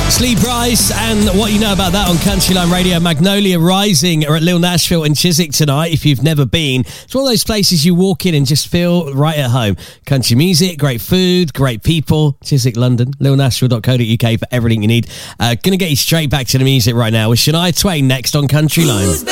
Lee Price and what you know about that on Country Line Radio. Magnolia Rising are at Lil Nashville and Chiswick tonight. If you've never been, it's one of those places you walk in and just feel right at home. Country music, great food, great people. Chiswick, London, lilnashville.co.uk for everything you need. Gonna get you straight back to the music right now with Shania Twain next on Country Line.